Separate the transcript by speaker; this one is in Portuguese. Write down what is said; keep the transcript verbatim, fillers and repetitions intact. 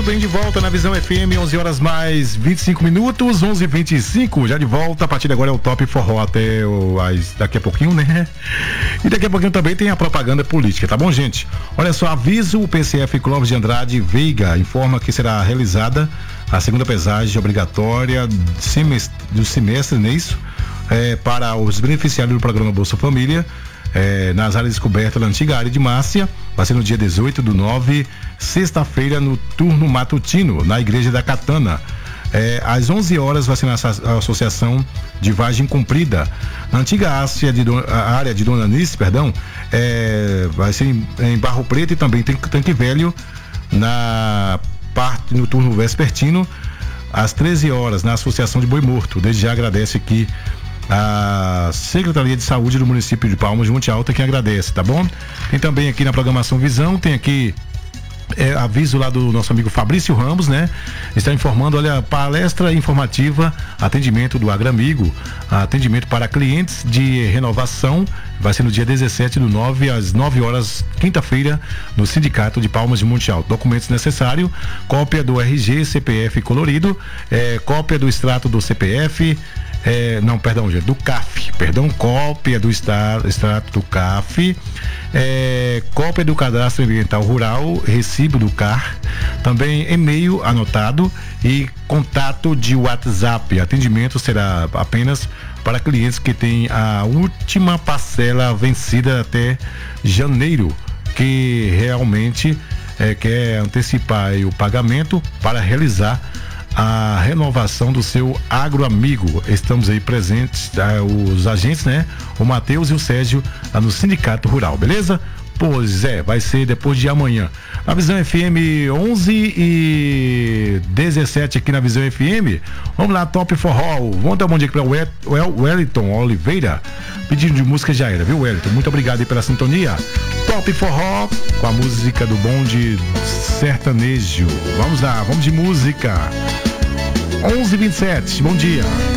Speaker 1: Muito bem, de volta na Visão F M, onze horas mais vinte e cinco minutos, onze e vinte e cinco, já de volta. A partir de agora é o Top Forró até o, as, daqui a pouquinho, né? E daqui a pouquinho também tem a propaganda política, tá bom, gente? Olha só, aviso: o P C F Clóvis de Andrade Veiga informa que será realizada a segunda pesagem obrigatória do semestre, não é isso? É, para os beneficiários do programa Bolsa Família. É, nas áreas descobertas da antiga área de Márcia, vai ser no dia dezoito do nove, sexta-feira, no turno matutino, na Igreja da Catana. É, às onze horas vai ser na Associação de Vargem Comprida. Na antiga área de, Dona, a área de Dona Anice, perdão, é, vai ser em, em Barro Preto, e também tem Tanque Velho, na parte, no turno vespertino, às treze horas, na Associação de Boi Morto. Desde já agradece aqui a Secretaria de Saúde do município de Palmas de Monte Alto, que agradece, tá bom? Tem também aqui na programação Visão, tem aqui é, aviso lá do nosso amigo Fabrício Ramos, né? Está informando, olha, palestra informativa, atendimento do Agramigo, atendimento para clientes de renovação, vai ser no dia dezessete do nove, às nove horas, quinta-feira, no Sindicato de Palmas de Monte Alto. Documentos necessários: cópia do R G, C P F colorido, é, cópia do extrato do C P F, É, não, perdão, gente, do C A F, perdão, cópia do extrato, extrato do C A F, é, cópia do cadastro ambiental rural, recibo do C A R, também e-mail anotado e contato de WhatsApp. Atendimento será apenas para clientes que têm a última parcela vencida até janeiro, que realmente é, quer antecipar aí o pagamento para realizar a renovação do seu Agroamigo. Estamos aí presentes, tá, os agentes, né? O Matheus e o Sérgio, lá no Sindicato Rural, beleza? Pois é, vai ser depois de amanhã. Na Visão F M, onze e dezessete aqui na Visão F M. Vamos lá, Top Forró. Vamos dar um bom dia aqui para o Wellington Oliveira. Pedindo de música já era, viu, Wellington? Muito obrigado aí pela sintonia. Top Forró com a música do bonde sertanejo. Vamos lá, vamos de música. onze e vinte e sete, bom dia.